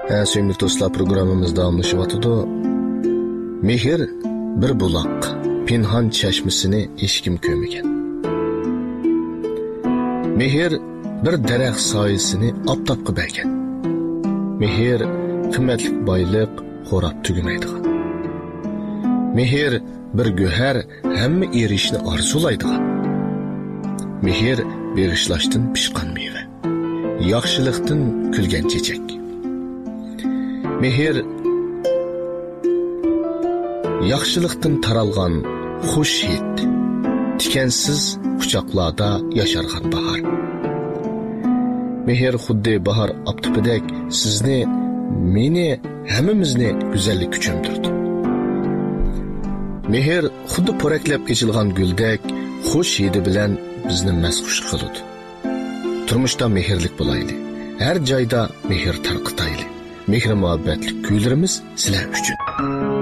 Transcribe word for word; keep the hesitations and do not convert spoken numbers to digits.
Sevimli dostlar, programımız davamlaşıvatıdı. Mehir bir bulak, pinhan çeşmesini eşkim kömegen. Mehir bir derek sayesini aptapkı belgen. Mehir kıymetlik baylık horap tügümeydigan. Mehir bir göher hemme erişini arzulaydigan. Mehir berişlaştın pişkan meyve. Yaxşılıqtın külgen çiçek. Mehir yaxşılıqtın taralgan xush hid. Tikensiz kucaklarda yaşargan bahar. Mehir xuddi bahar aptıpıdek sizni, meni, hemimizni güzellik küçümdürdü. Mehir xuddi poraklab keçilgan güldek xush hidi bilen bizni mesxush qılıdı. Turmuşda mehirlik bulaylı. Her cayda mehir tarqıtaylı. Mehir muhabbetlik güllerimiz sizler üçün.